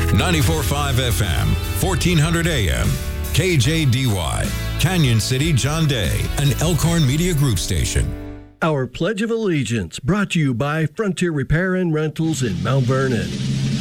94.5 FM, 1400 AM, KJDY, Canyon City, John Day, an Elkhorn Media Group station. Our Pledge of Allegiance brought to you by Frontier Repair and Rentals in Mount Vernon.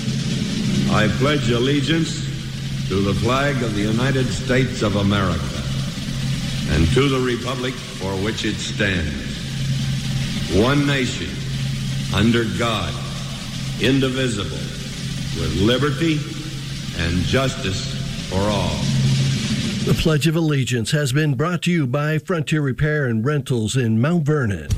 I pledge allegiance to the flag of the United States of America and to the republic for which it stands, one nation, under God, indivisible, with liberty and justice for all. The Pledge of Allegiance has been brought to you by Frontier Repair and Rentals in Mount Vernon.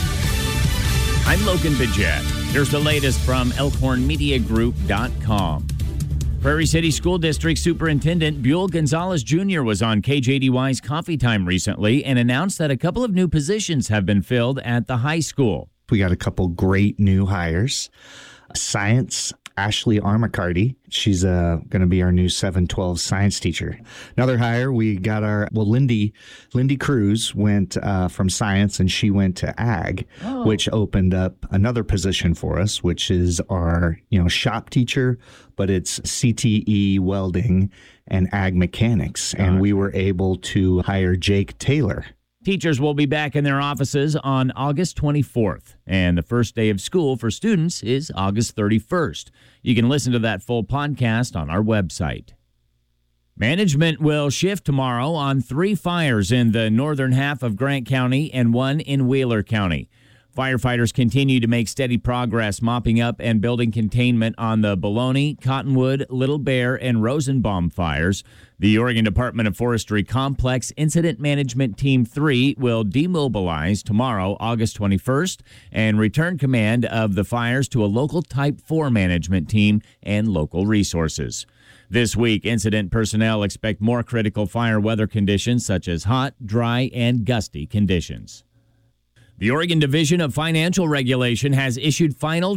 I'm Logan Bidget. Here's the latest from ElkhornMediaGroup.com. Prairie City School District Superintendent Buell Gonzalez Jr. was on KJDY's Coffee Time recently and announced that a couple of new positions have been filled at the high school. We got a couple great new hires. Science, Ashley Armacardi. She's going to be our new 712 science teacher. Another hire, we got Lindy Cruz went from science and she went to ag, which opened up another position for us, which is our, shop teacher, but it's CTE welding and ag mechanics. And we were able to hire Jake Taylor. Teachers will be back in their offices on August 24th, and the first day of school for students is August 31st. You can listen to that full podcast on our website. Management will shift tomorrow on 3 fires in the northern half of Grant County and 1 in Wheeler County. Firefighters continue to make steady progress mopping up and building containment on the Baloney, Cottonwood, Little Bear, and Rosenbaum fires. The Oregon Department of Forestry Complex Incident Management Team 3 will demobilize tomorrow, August 21st, and return command of the fires to a local Type 4 management team and local resources. This week, incident personnel expect more critical fire weather conditions such as hot, dry, and gusty conditions. The Oregon Division of Financial Regulation has issued final